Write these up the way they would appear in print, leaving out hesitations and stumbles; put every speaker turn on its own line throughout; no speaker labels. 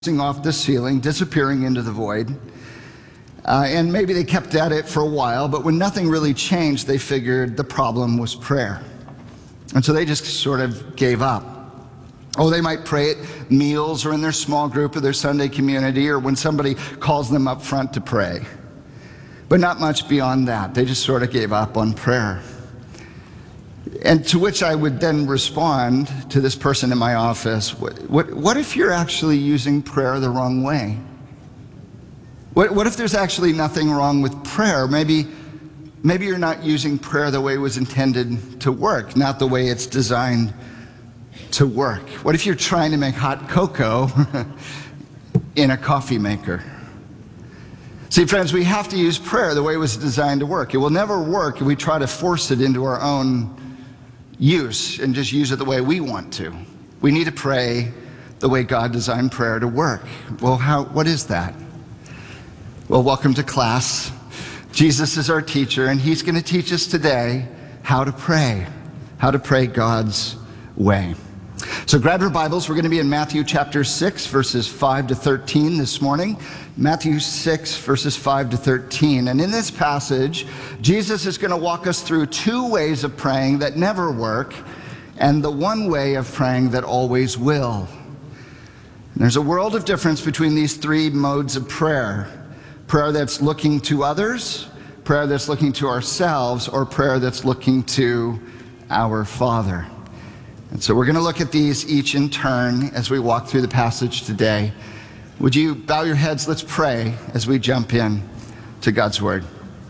off the ceiling, disappearing into the void. And maybe they kept at it for a while, but when nothing really changed, they figured the problem was prayer. And so they just sort of gave up. Oh, they might pray at meals or in their small group or their Sunday community or when somebody calls them up front to pray. But not much beyond that. They just sort of gave up on prayer. And to which I would then respond to this person in my office, what if you're actually using prayer the wrong way? What if there's actually nothing wrong with prayer? Maybe you're not using prayer the way it was intended to work, not the way it's designed to work. What if you're trying to make hot cocoa in a coffee maker? See, friends, we have to use prayer the way it was designed to work. It will never work if we try to force it into our own use and just use it the way we want to. We need to pray the way God designed prayer to work. Well, what is that? Well, welcome to class. Jesus is our teacher, and he's going to teach us today how to pray God's way. So grab your Bibles. We're going to be in Matthew chapter 6, verses 5 to 13 this morning. Matthew 6, verses 5 to 13. And in this passage, Jesus is going to walk us through two ways of praying that never work and the one way of praying that always will. And there's a world of difference between these three modes of prayer. Prayer that's looking to others, prayer that's looking to ourselves, or prayer that's looking to our Father. And so we're going to look at these each in turn as we walk through the passage today. Would you bow your heads? Let's pray as we jump in to God's Word.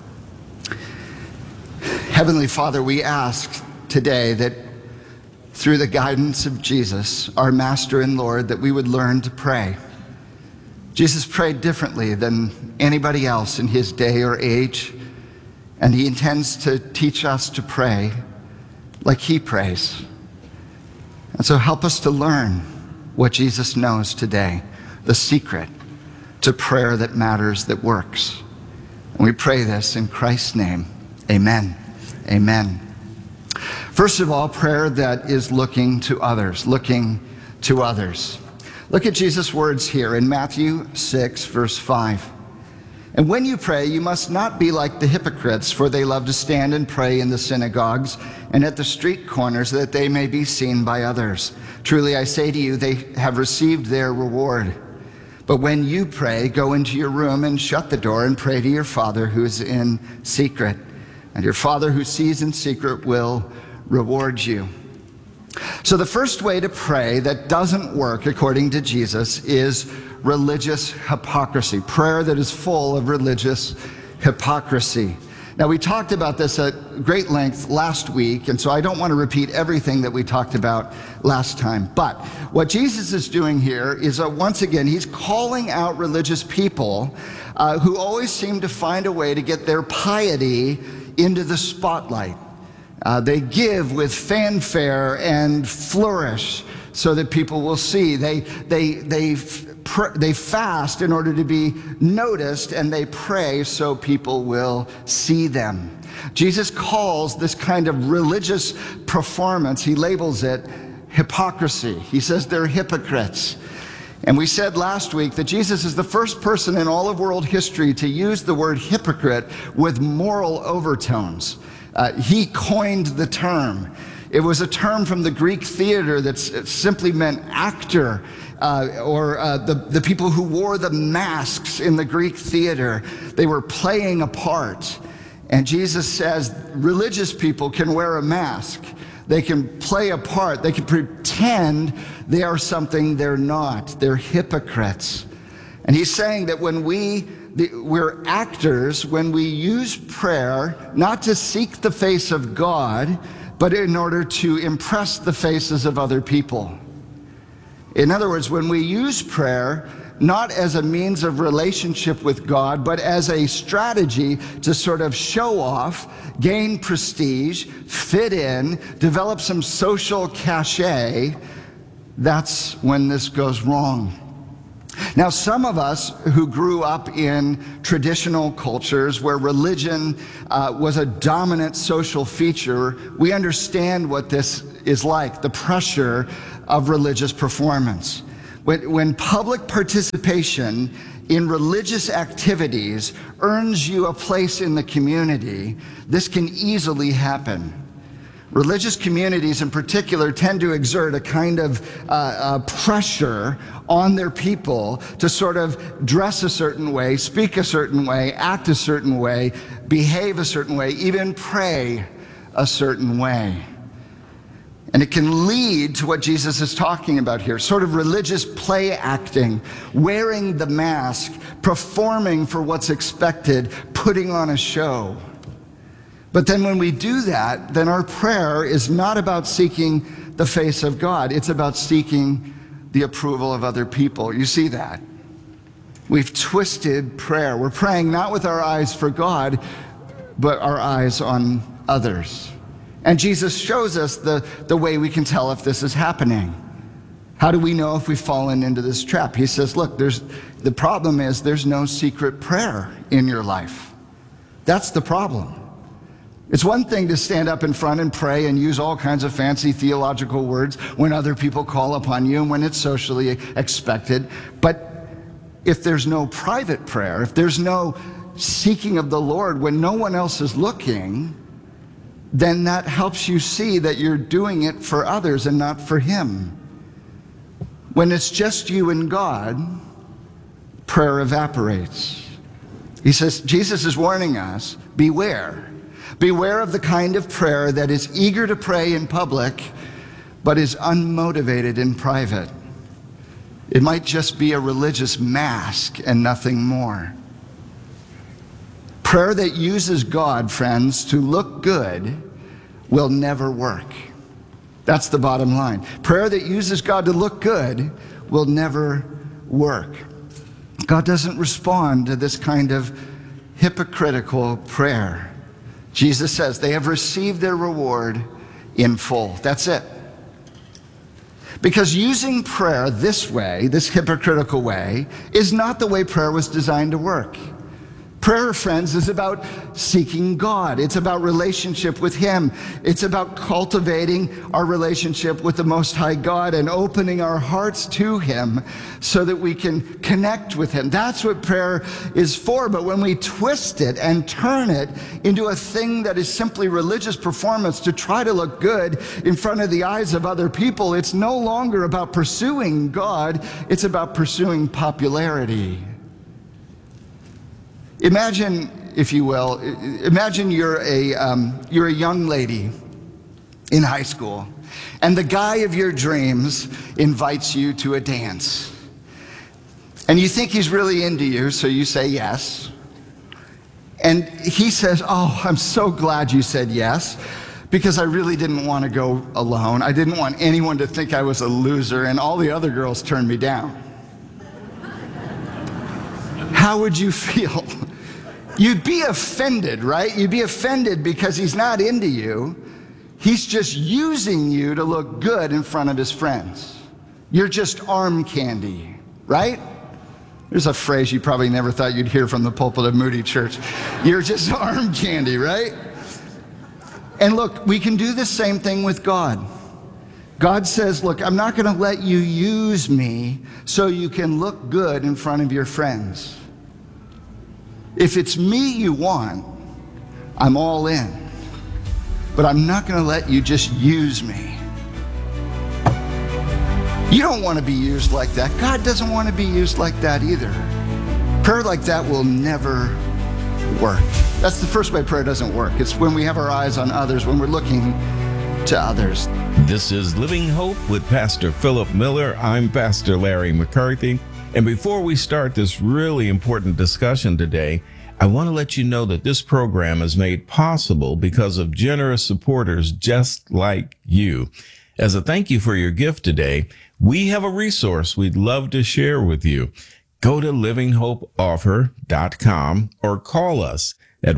Heavenly Father, we ask today that through the guidance of Jesus, our Master and Lord, that we would learn to pray. Jesus prayed differently than anybody else in his day or age, and he intends to teach us to pray like he prays. And so help us to learn what Jesus knows today, the secret to prayer that matters, that works. And we pray this in Christ's name. Amen. Amen. First of all, prayer that is looking to others, looking to others. Look at Jesus' words here in Matthew 6, verse 5. And when you pray, you must not be like the hypocrites, for they love to stand and pray in the synagogues and at the street corners, that they may be seen by others. Truly, I say to you, they have received their reward. But when you pray, go into your room and shut the door and pray to your Father who is in secret. And your Father who sees in secret will reward you. So the first way to pray that doesn't work, according to Jesus, is religious hypocrisy. Prayer that is full of religious hypocrisy. Now, we talked about this at great length last week, and so I don't want to repeat everything that we talked about last time. But what Jesus is doing here is, once again, he's calling out religious people who always seem to find a way to get their piety into the spotlight. They give with fanfare and flourish so that people will see. They fast in order to be noticed, and they pray so people will see them. Jesus calls this kind of religious performance, he labels it hypocrisy. He says they're hypocrites. And we said last week that Jesus is the first person in all of world history to use the word hypocrite with moral overtones. He coined the term. It was a term from the Greek theater that simply meant actor, or the people who wore the masks in the Greek theater. They were playing a part. And Jesus says religious people can wear a mask. They can play a part. They can pretend they are something they're not. They're hypocrites. And he's saying that when we're actors when we use prayer not to seek the face of God, but in order to impress the faces of other people. In other words, when we use prayer not as a means of relationship with God, but as a strategy to sort of show off, gain prestige, fit in, develop some social cachet, that's when this goes wrong. Now, some of us who grew up in traditional cultures where religion was a dominant social feature, we understand what this is like, the pressure of religious performance. When public participation in religious activities earns you a place in the community, this can easily happen. Religious communities in particular tend to exert a kind of pressure on their people to sort of dress a certain way, speak a certain way, act a certain way, behave a certain way, even pray a certain way. And it can lead to what Jesus is talking about here, sort of religious play acting, wearing the mask, performing for what's expected, putting on a show. But then when we do that, then our prayer is not about seeking the face of God. It's about seeking the approval of other people. You see that? We've twisted prayer. We're praying not with our eyes for God, but our eyes on others. And Jesus shows us the way we can tell if this is happening. How do we know if we've fallen into this trap? He says, look, the problem is there's no secret prayer in your life. That's the problem. It's one thing to stand up in front and pray and use all kinds of fancy theological words when other people call upon you and when it's socially expected. But if there's no private prayer, if there's no seeking of the Lord when no one else is looking, then that helps you see that you're doing it for others and not for Him. When it's just you and God, prayer evaporates. He says, Jesus is warning us, beware. Beware of the kind of prayer that is eager to pray in public, but is unmotivated in private. It might just be a religious mask and nothing more. Prayer that uses God, friends, to look good will never work. That's the bottom line. Prayer that uses God to look good will never work. God doesn't respond to this kind of hypocritical prayer. Jesus says they have received their reward in full. That's it. Because using prayer this way, this hypocritical way, is not the way prayer was designed to work. Prayer, friends, is about seeking God. It's about relationship with Him. It's about cultivating our relationship with the Most High God and opening our hearts to Him so that we can connect with Him. That's what prayer is for. But when we twist it and turn it into a thing that is simply religious performance to try to look good in front of the eyes of other people, it's no longer about pursuing God. It's about pursuing popularity. Imagine, if you will, imagine you're a young lady in high school, and the guy of your dreams invites you to a dance. And you think he's really into you, so you say yes. And he says, oh, I'm so glad you said yes, because I really didn't want to go alone. I didn't want anyone to think I was a loser, and all the other girls turned me down. How would you feel? You'd be offended, right? You'd be offended because he's not into you. He's just using you to look good in front of his friends. You're just arm candy, right? There's a phrase you probably never thought you'd hear from the pulpit of Moody Church. You're just arm candy, right? And look, we can do the same thing with God. God says, look, I'm not going to let you use me so you can look good in front of your friends. If it's me you want, I'm all in. But I'm not going to let you just use me. You don't want to be used like that. God doesn't want to be used like that either. Prayer like that will never work. That's the first way prayer doesn't work. It's when we have our eyes on others, when we're looking to others.
This is Living Hope with Pastor Philip Miller. I'm Pastor Larry McCarthy. And before we start this really important discussion today, I want to let you know that this program is made possible because of generous supporters just like you. As a thank you for your gift today, we have a resource we'd love to share with you. Go to livinghopeoffer.com or call us at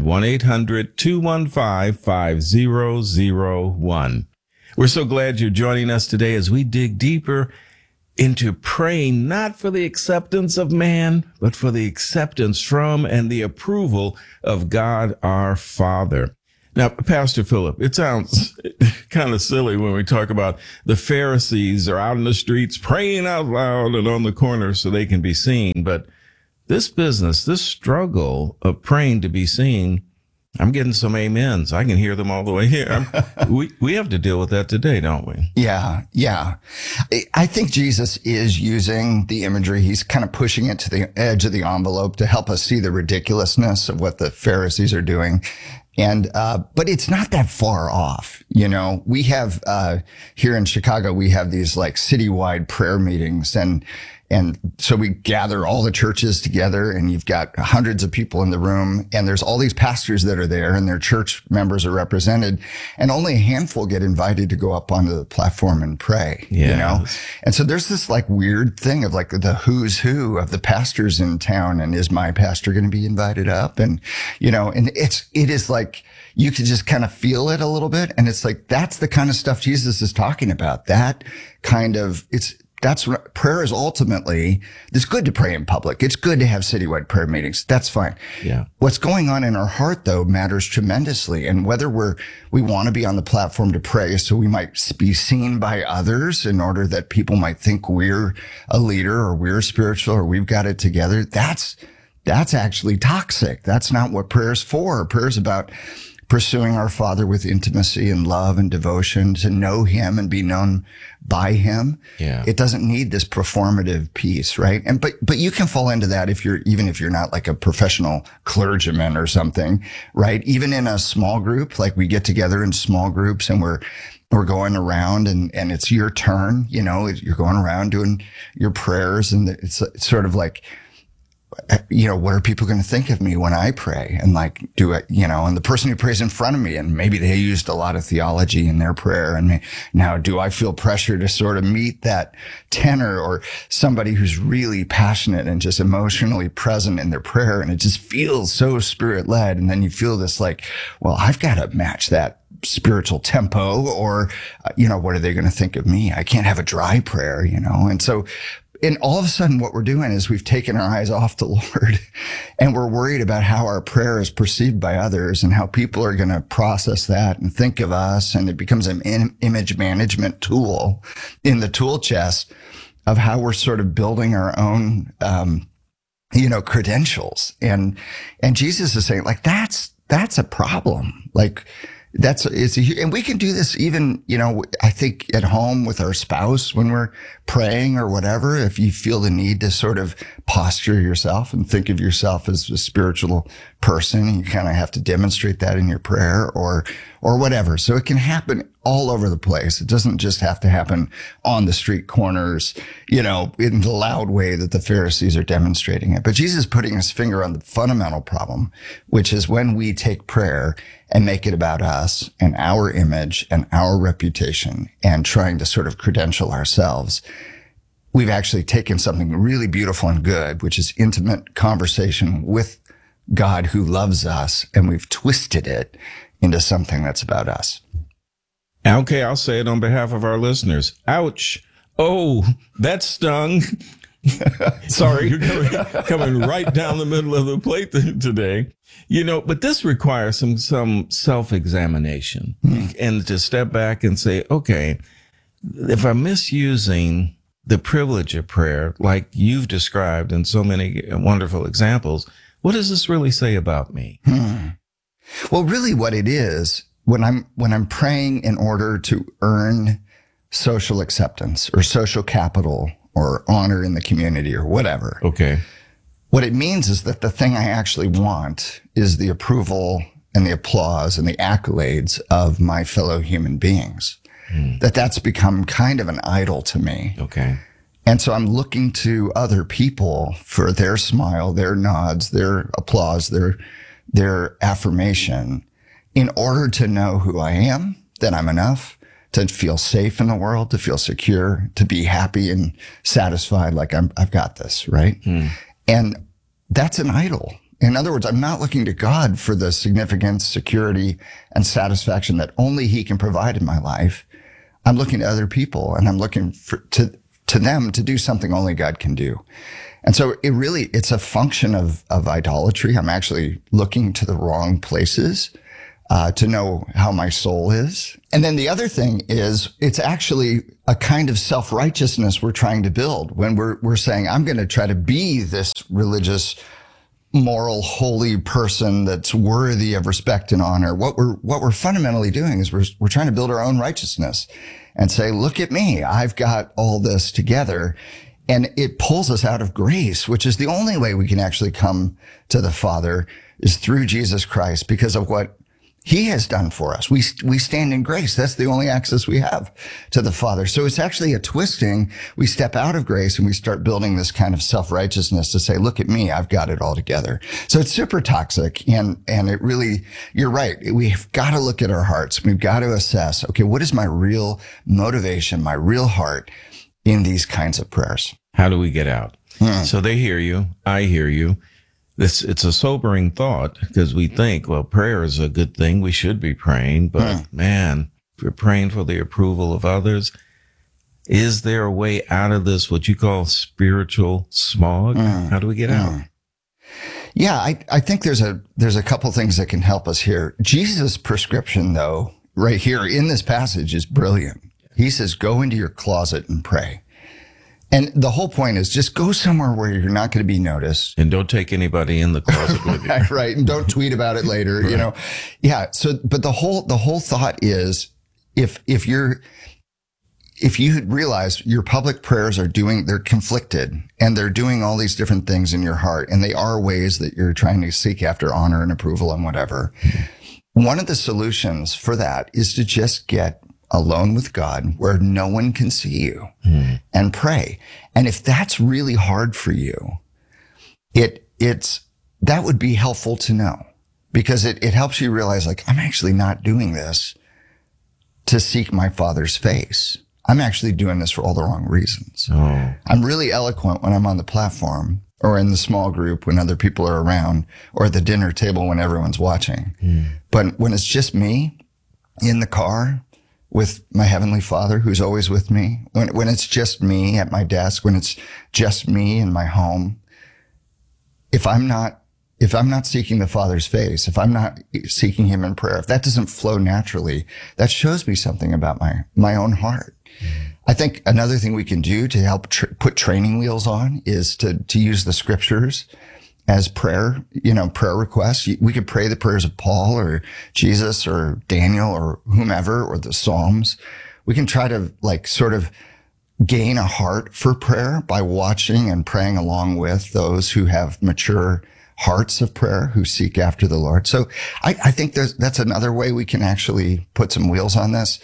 1-800-215-5001. We're so glad you're joining us today as we dig deeper into praying not for the acceptance of man, but for the acceptance from and the approval of God our Father. Now, Pastor Philip, it sounds kind of silly when we talk about the Pharisees are out in the streets praying out loud and on the corners so they can be seen. But this business, this struggle of praying to be seen, I'm getting some amens. I can hear them all the way here. We have to deal with that today, don't we?
Yeah. I think Jesus is using the imagery. He's kind of pushing it to the edge of the envelope to help us see the ridiculousness of what the Pharisees are doing. And, but it's not that far off. You know, we have, here in Chicago, we have these like citywide prayer meetings, and so we gather all the churches together, and you've got hundreds of people in the room, and there's all these pastors that are there, and their church members are represented, and only a handful get invited to go up onto the platform and pray, you know? And so there's this like weird thing of like the who's who of the pastors in town, and is my pastor going to be invited up? And, you know, and it is like, you could just kind of feel it a little bit. And it's like, that's the kind of stuff Jesus is talking about. That kind of, that's prayer is ultimately, it's good to pray in public. It's good to have citywide prayer meetings. That's fine.
Yeah.
What's going on in our heart though matters tremendously. And whether we want to be on the platform to pray so we might be seen by others in order that people might think we're a leader or we're spiritual or we've got it together, that's actually toxic. That's not what prayer is for. Prayer is about pursuing our Father with intimacy and love and devotion, to know him and be known by him.
Yeah.
It doesn't need this performative piece, right? And, but you can fall into that even if you're not like a professional clergyman or something, right? Even in a small group, like we get together in small groups and we're going around and it's your turn, you know, you're going around doing your prayers, and it's sort of like, you know, what are people going to think of me when I pray? And like, do it, you know, and the person who prays in front of me, and maybe they used a lot of theology in their prayer. And now, do I feel pressure to sort of meet that tenor, or somebody who's really passionate and just emotionally present in their prayer? And it just feels so spirit led. And then you feel this like, well, I've got to match that spiritual tempo, or, you know, what are they going to think of me? I can't have a dry prayer, you know? And so, and all of a sudden what we're doing is we've taken our eyes off the Lord, and we're worried about how our prayer is perceived by others and how people are going to process that and think of us. And it becomes an image management tool in the tool chest of how we're sort of building our own, you know, credentials. And Jesus is saying like, that's a problem. Like, and we can do this even, you know, I think at home with our spouse when we're praying or whatever. If you feel the need to sort of posture yourself and think of yourself as a spiritual person, you kind of have to demonstrate that in your prayer or whatever. So it can happen all over the place. It doesn't just have to happen on the street corners, you know, in the loud way that the Pharisees are demonstrating it. But Jesus is putting his finger on the fundamental problem, which is when we take prayer and make it about us and our image and our reputation and trying to sort of credential ourselves, we've actually taken something really beautiful and good, which is intimate conversation with God who loves us, and we've twisted it into something that's about us.
Okay, I'll say it on behalf of our listeners. Ouch. Oh, that stung. Sorry, you're coming right down the middle of the plate today. You know, but this requires some self-examination and to step back and say, okay, if I'm misusing the privilege of prayer, like you've described in so many wonderful examples, what does this really say about me?
Well, really what it is, when I'm praying in order to earn social acceptance or social capital or honor in the community or whatever. Okay. What it means is that the thing I actually want is the approval and the applause and the accolades of my fellow human beings. That's become kind of an idol to me. Okay. And so I'm looking to other people for their smile, their nods, their applause, their affirmation in order to know who I am, that I'm enough, to feel safe in the world, to feel secure, to be happy and satisfied, like I've got this, right? And that's an idol. In other words, I'm not looking to God for the significance, security, and satisfaction that only he can provide in my life. I'm looking to other people, and I'm looking to them to do something only God can do. And so it's a function of idolatry. I'm actually looking to the wrong places. to know how my soul is. And then the other thing is it's actually a kind of self-righteousness we're trying to build when we're saying, I'm going to try to be this religious, moral, holy person that's worthy of respect and honor. What we're fundamentally doing is we're trying to build our own righteousness and say, look at me. I've got all this together. And it pulls us out of grace, which is the only way we can actually come to the Father is through Jesus Christ because of what he has done for us. We stand in grace. That's the only access we have to the Father. So it's actually a twisting. We step out of grace and we start building this kind of self-righteousness to say, look at me. I've got it all together. So it's super toxic. And it really, you're right. We've got to look at our hearts. We've got to assess, okay, what is my real motivation, my real heart in these kinds of prayers?
How do we get out? So they hear you. I hear you. It's a sobering thought because we think, well, prayer is a good thing. We should be praying. But man, if we're praying for the approval of others, is there a way out of this, what you call spiritual smog? How do we get out?
Yeah, I think there's a couple things that can help us here. Jesus' prescription, though, right here in this passage is brilliant. He says, go into your closet and pray. And the whole point is just go somewhere where you're not going to be noticed.
And don't take anybody in the closet with you.
Right. And don't tweet about it later, right. You know? Yeah. So, but the whole thought is if you realize your public prayers they're conflicted and they're doing all these different things in your heart and they are ways that you're trying to seek after honor and approval and whatever. One of the solutions for that is to just get alone with God where no one can see you and pray. And if that's really hard for you, that would be helpful to know because it helps you realize like, I'm actually not doing this to seek my Father's face. I'm actually doing this for all the wrong reasons. Oh. I'm really eloquent when I'm on the platform or in the small group when other people are around or at the dinner table when everyone's watching. But when it's just me in the car, with my Heavenly Father who's always with me, when it's just me at my desk, when it's just me in my home, if I'm not seeking the Father's face, if I'm not seeking him in prayer, if that doesn't flow naturally, that shows me something about my own heart. I think another thing we can do to help put training wheels on is to use the scriptures as prayer requests. We could pray the prayers of Paul or Jesus or Daniel or whomever or the Psalms. We can try to sort of gain a heart for prayer by watching and praying along with those who have mature hearts of prayer, who seek after the Lord. So I think that's another way we can actually put some wheels on this.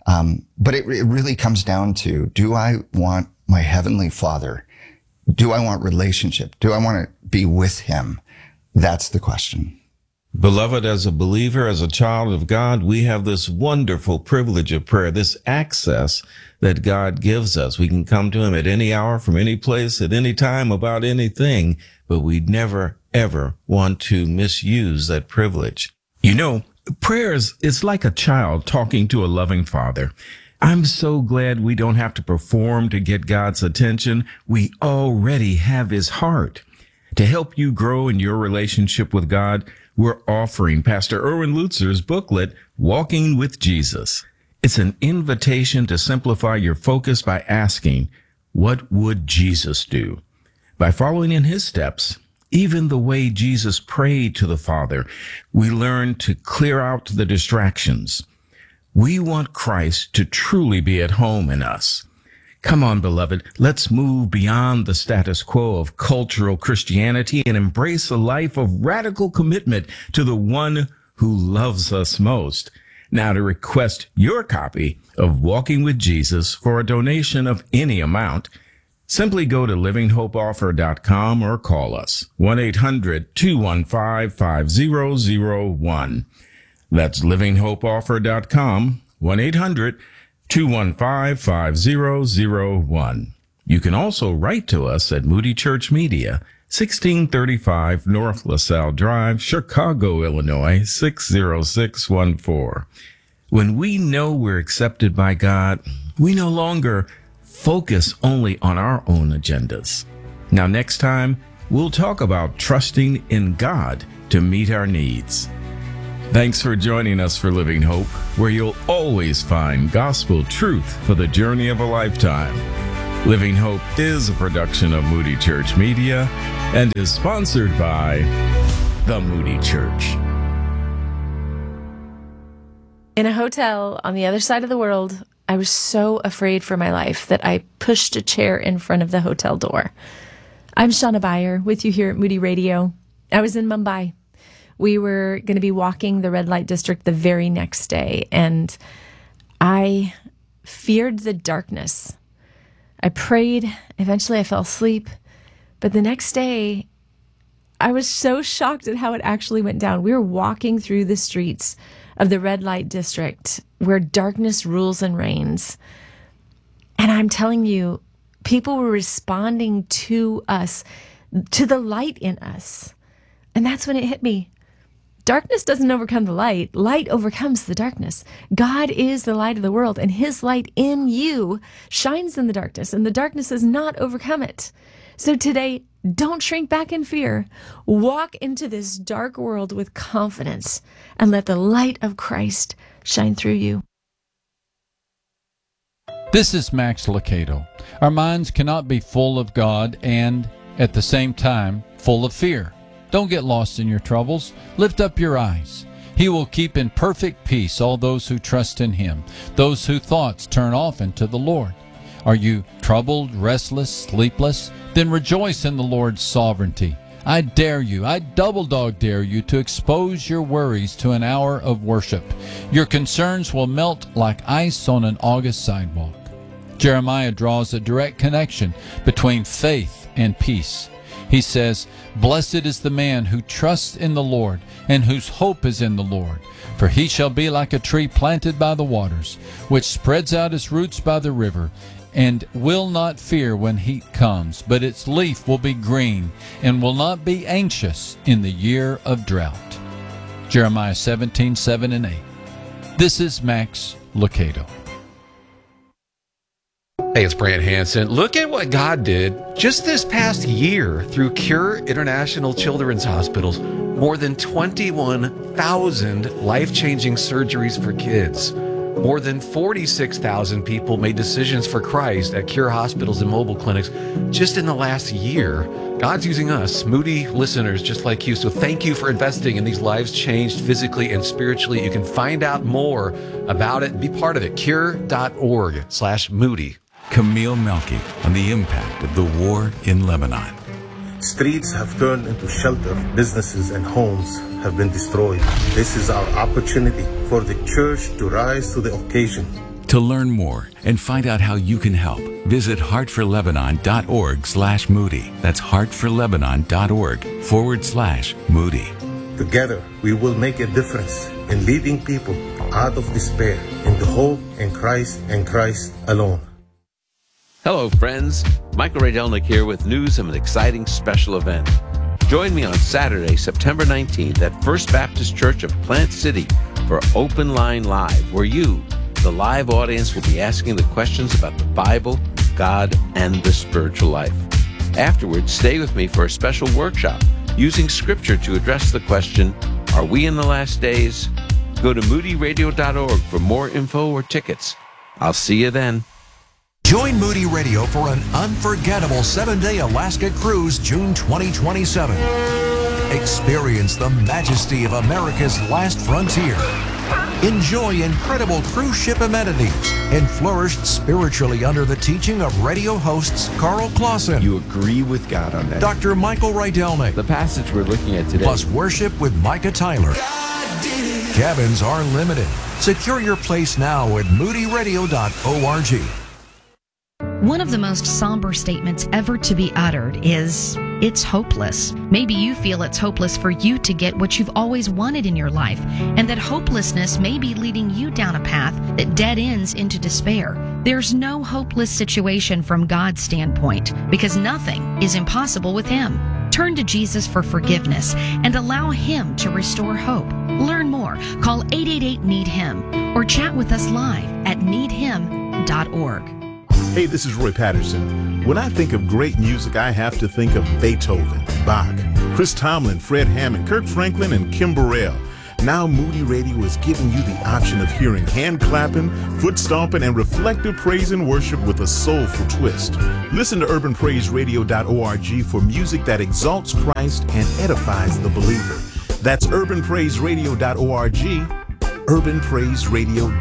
But it really comes down to, do I want my Heavenly Father? Do I want relationship? Do I want to be with him? That's the question.
Beloved, as a believer, as a child of God, we have this wonderful privilege of prayer, this access that God gives us. We can come to him at any hour, from any place, at any time, about anything, but we never, ever want to misuse that privilege. You know, prayers, it's like a child talking to a loving father. I'm so glad we don't have to perform to get God's attention. We already have his heart. To help you grow in your relationship with God, we're offering Pastor Erwin Lutzer's booklet, Walking with Jesus. It's an invitation to simplify your focus by asking, what would Jesus do? By following in his steps, even the way Jesus prayed to the Father, we learn to clear out the distractions. We want Christ to truly be at home in us. Come on, beloved, let's move beyond the status quo of cultural Christianity and embrace a life of radical commitment to the one who loves us most. Now, to request your copy of Walking with Jesus for a donation of any amount, simply go to livinghopeoffer.com or call us 1-800-215-5001. That's livinghopeoffer.com, 1-800-215-5001. You can also write to us at Moody Church Media, 1635 North LaSalle Drive, Chicago, Illinois, 60614. When we know we're accepted by God, we no longer focus only on our own agendas. Now, next time, we'll talk about trusting in God to meet our needs. Thanks for joining us for Living Hope, where you'll always find gospel truth for the journey of a lifetime. Living Hope is a production of Moody Church Media and is sponsored by the Moody Church.
In a hotel on the other side of the world, I was so afraid for my life that I pushed a chair in front of the hotel door. I'm Shauna Beyer with you here at Moody Radio. I was in Mumbai. We were going to be walking the red light district the very next day, and I feared the darkness. I prayed. Eventually, I fell asleep. But the next day, I was so shocked at how it actually went down. We were walking through the streets of the red light district where darkness rules and reigns. And I'm telling you, people were responding to us, to the light in us. And that's when it hit me. Darkness doesn't overcome the light. Light overcomes the darkness. God is the light of the world, and his light in you shines in the darkness, and the darkness has not overcome it. So today, don't shrink back in fear. Walk into this dark world with confidence and let the light of Christ shine through you.
This is Max Lucado. Our minds cannot be full of God and, at the same time, full of fear. Don't get lost in your troubles. Lift up your eyes. He will keep in perfect peace all those who trust in him, those whose thoughts turn often to the Lord. Are you troubled, restless, sleepless? Then rejoice in the Lord's sovereignty. I dare you, I double dog dare you to expose your worries to an hour of worship. Your concerns will melt like ice on an August sidewalk. Jeremiah draws a direct connection between faith and peace. He says, "Blessed is the man who trusts in the Lord and whose hope is in the Lord. For he shall be like a tree planted by the waters, which spreads out its roots by the river, and will not fear when heat comes, but its leaf will be green, and will not be anxious in the year of drought." Jeremiah 17:7 and 8. This is Max Lucado.
Hey, it's Brant Hansen. Look at what God did just this past year through Cure International Children's Hospitals. More than 21,000 life-changing surgeries for kids. More than 46,000 people made decisions for Christ at Cure hospitals and mobile clinics just in the last year. God's using us, Moody listeners just like you. So thank you for investing in these lives changed physically and spiritually. You can find out more about it and be part of it. Cure.org/Moody.
Camille Melky on the impact of the war in Lebanon.
Streets have turned into shelter. Businesses and homes have been destroyed. This is our opportunity for the church to rise to the occasion.
To learn more and find out how you can help, visit heartforlebanon.org/Moody. That's heartforlebanon.org/Moody.
Together, we will make a difference in leading people out of despair into hope in Christ and Christ alone.
Hello, friends. Michael Rydelnik here with news of an exciting special event. Join me on Saturday, September 19th at First Baptist Church of Plant City for Open Line Live, where you, the live audience, will be asking the questions about the Bible, God, and the spiritual life. Afterwards, stay with me for a special workshop using Scripture to address the question, are we in the last days? Go to moodyradio.org for more info or tickets. I'll see you then.
Join Moody Radio for an unforgettable 7-day Alaska cruise June 2027. Experience the majesty of America's last frontier. Enjoy incredible cruise ship amenities and flourish spiritually under the teaching of radio hosts Carl Clausen.
You agree with God on that.
Dr. Michael Rydelnik.
The passage we're looking at today.
Plus worship with Micah Tyler. Cabins are limited. Secure your place now at moodyradio.org.
One of the most somber statements ever to be uttered is, it's hopeless. Maybe you feel it's hopeless for you to get what you've always wanted in your life, and that hopelessness may be leading you down a path that dead ends into despair. There's no hopeless situation from God's standpoint, because nothing is impossible with Him. Turn to Jesus for forgiveness and allow Him to restore hope. Learn more. Call 888-NEED-HIM or chat with us live at needhim.org.
Hey, this is Roy Patterson. When I think of great music, I have to think of Beethoven, Bach, Chris Tomlin, Fred Hammond, Kirk Franklin, and Kim Burrell. Now Moody Radio is giving you the option of hearing hand clapping, foot stomping, and reflective praise and worship with a soulful twist. Listen to urbanpraiseradio.org for music that exalts Christ and edifies the believer. That's urbanpraiseradio.org, urbanpraiseradio.org.